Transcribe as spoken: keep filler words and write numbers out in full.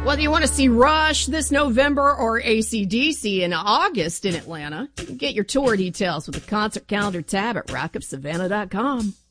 Whether you want to see Rush this November or A C D C in August in Atlanta, you can get your tour details with the concert calendar tab at rock of savannah dot com.